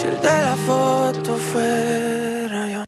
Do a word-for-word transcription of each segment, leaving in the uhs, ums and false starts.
Si el de la foto fuera yo.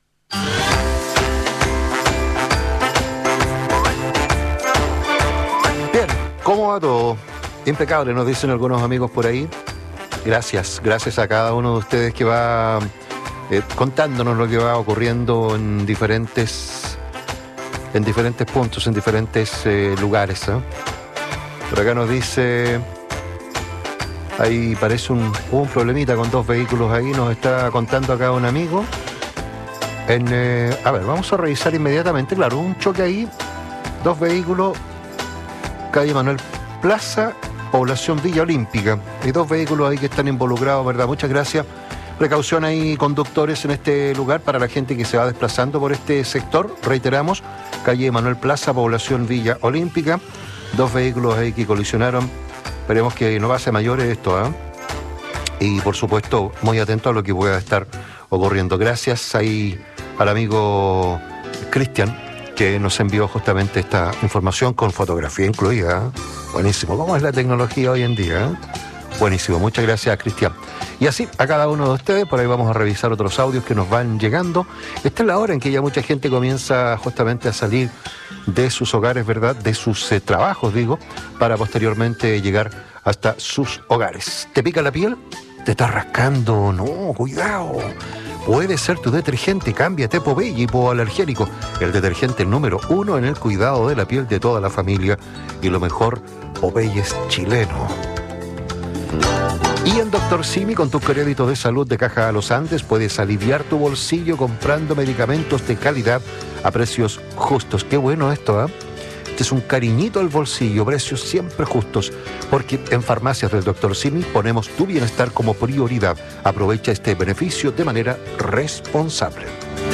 Bien, ¿cómo va todo? Impecable, nos dicen algunos amigos por ahí. Gracias, gracias a cada uno de ustedes que va eh, contándonos lo que va ocurriendo en diferentes, en diferentes puntos, en diferentes eh, lugares, ¿eh? Por acá nos dice, ahí parece un, un problemita con dos vehículos ahí, nos está contando acá un amigo. En, eh, a ver, vamos a revisar inmediatamente, claro, un choque ahí, dos vehículos, calle Manuel Plaza, población Villa Olímpica. Hay dos vehículos ahí que están involucrados, ¿verdad? Muchas gracias. Precaución ahí, conductores en este lugar para la gente que se va desplazando por este sector. Reiteramos, calle Manuel Plaza, población Villa Olímpica. Dos vehículos ahí que colisionaron. Esperemos que no pase mayores esto, ¿eh? Y por supuesto, muy atento a lo que pueda estar ocurriendo. Gracias ahí al amigo Cristian, que nos envió justamente esta información con fotografía incluida, ¿eh? Buenísimo. ¿Cómo es la tecnología hoy en día? ¿Eh? Buenísimo. Muchas gracias, Cristian. Y así, a cada uno de ustedes, por ahí vamos a revisar otros audios que nos van llegando. Esta es la hora en que ya mucha gente comienza justamente a salir de sus hogares, ¿verdad? De sus eh, trabajos, digo, para posteriormente llegar hasta sus hogares. ¿Te pica la piel? ¿Te está rascando? No, cuidado. Puede ser tu detergente. Cámbiate Popeye hipoalergénico. El detergente número uno en el cuidado de la piel de toda la familia. Y lo mejor, Popeye es chileno. Y en Doctor Simi, con tu crédito de salud de Caja a los Andes, puedes aliviar tu bolsillo comprando medicamentos de calidad a precios justos. Qué bueno esto, ¿eh? Este es un cariñito al bolsillo, precios siempre justos, porque en Farmacias del Doctor Simi ponemos tu bienestar como prioridad. Aprovecha este beneficio de manera responsable.